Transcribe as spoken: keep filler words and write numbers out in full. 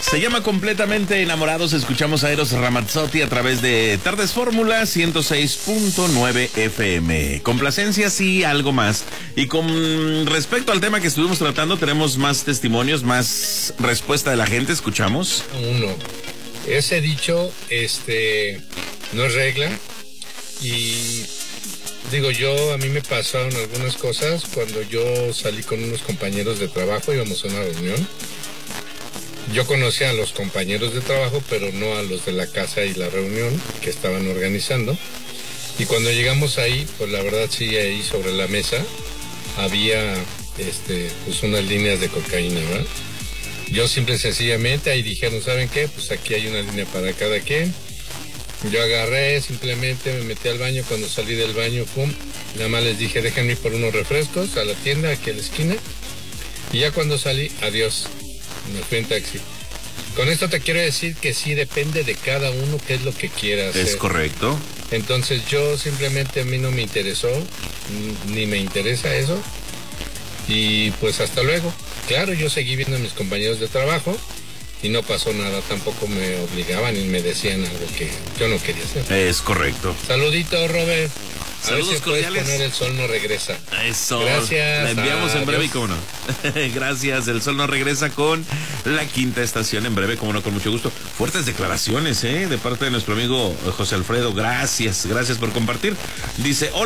Se llama Completamente Enamorados. Escuchamos a Eros Ramazzotti a través de Tardes Fórmula ciento seis punto nueve F M. Complacencias y algo más. Y con respecto al tema que estuvimos tratando, tenemos más testimonios, más respuesta de la gente. Escuchamos. Uno, ese dicho, este, no es regla. Y digo, yo, a mí me pasaron algunas cosas cuando yo salí con unos compañeros de trabajo, íbamos a una reunión. Yo conocía a los compañeros de trabajo, pero no a los de la casa y la reunión que estaban organizando. Y cuando llegamos ahí, pues la verdad sí, ahí sobre la mesa había este, pues unas líneas de cocaína, ¿verdad? Yo simple y sencillamente ahí dijeron, ¿saben qué? Pues aquí hay una línea para cada quien. Yo agarré, simplemente me metí al baño. Cuando salí del baño, pum, nada más les dije, déjenme ir por unos refrescos a la tienda aquí a la esquina. Y ya cuando salí, adiós. Me fui en taxi. Con esto te quiero decir que sí depende de cada uno qué es lo que quiera hacer. Es correcto. Entonces yo simplemente, a mí no me interesó, ni me interesa eso. Y pues hasta luego. Claro, yo seguí viendo a mis compañeros de trabajo y no pasó nada. Tampoco me obligaban y me decían algo que yo no quería hacer. Es correcto. Saludito, Robert. A Saludos ver si cordiales. poner El Sol No Regresa. Eso. Gracias. La enviamos en breve y Adiós. cómo no. Gracias. El Sol no regresa con la quinta estación en breve, cómo no, con mucho gusto. Fuertes declaraciones, ¿eh? De parte de nuestro amigo José Alfredo. Gracias. Gracias por compartir. Dice, hola.